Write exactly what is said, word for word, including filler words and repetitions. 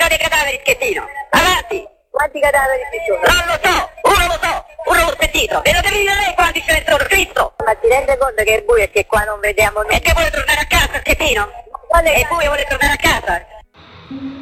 dei cadaveri, schettino! Avanti! Quanti cadaveri ci sono? Non lo so! Uno lo so! Uno l'ho sentito! E lo devi dire lei quanti ce ne sono, Cristo! Ma ti rende conto che è buio e che qua non vediamo nulla? E che vuole tornare a casa, schettino? Quale E poi vuole tornare a casa?